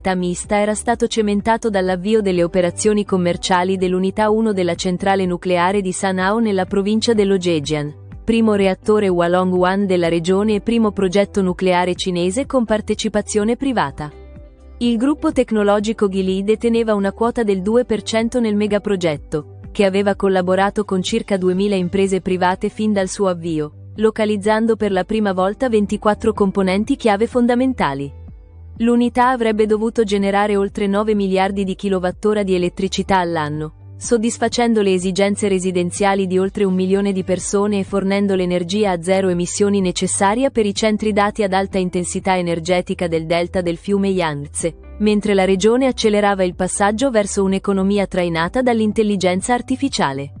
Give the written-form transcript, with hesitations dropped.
mista era stato cementato dall'avvio delle operazioni commerciali dell'Unità 1 della centrale nucleare di San'ao nella provincia dello Zhejiang, primo reattore Hualong-1 della regione e primo progetto nucleare cinese con partecipazione privata. Il gruppo tecnologico Geely deteneva una quota del 2% nel megaprogetto, che aveva collaborato con circa 2000 imprese private fin dal suo avvio, localizzando per la prima volta 24 componenti chiave fondamentali. L'unità avrebbe dovuto generare oltre 9 miliardi di kilowattora di elettricità all'anno, soddisfacendo le esigenze residenziali di oltre 1 milione di persone e fornendo l'energia a zero emissioni necessaria per i centri dati ad alta intensità energetica del delta del fiume Yangtze, mentre la regione accelerava il passaggio verso un'economia trainata dall'intelligenza artificiale.